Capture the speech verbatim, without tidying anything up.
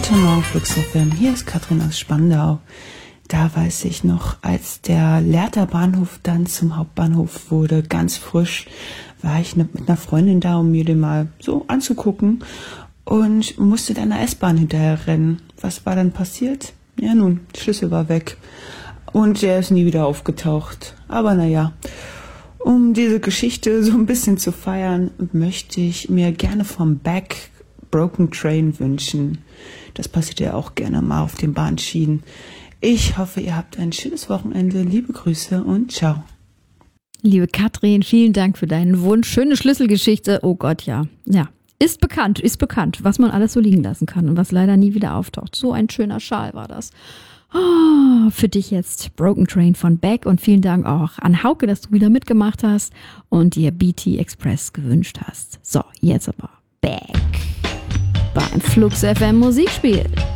Guten Morgen, Flux F M. Hier ist Katrin aus Spandau. Da weiß ich noch, als der Lehrter Bahnhof dann zum Hauptbahnhof wurde, ganz frisch, war ich mit einer Freundin da, um mir den mal so anzugucken und musste dann der S-Bahn hinterher rennen. Was war dann passiert? Ja nun, der Schlüssel war weg und der ist nie wieder aufgetaucht. Aber naja, um diese Geschichte so ein bisschen zu feiern, möchte ich mir gerne vom Beck Broken Train wünschen. Das passiert ja auch gerne mal auf den Bahnschienen. Ich hoffe, ihr habt ein schönes Wochenende. Liebe Grüße und ciao. Liebe Katrin, vielen Dank für deinen Wunsch. Schöne Schlüsselgeschichte. Oh Gott, ja. Ja, ist bekannt, ist bekannt, was man alles so liegen lassen kann und was leider nie wieder auftaucht. So ein schöner Schal war das. Oh, für dich jetzt Broken Train von Beck und vielen Dank auch an Hauke, dass du wieder mitgemacht hast und dir B T Express gewünscht hast. So, jetzt aber Beck beim Flux F M Musikspiel.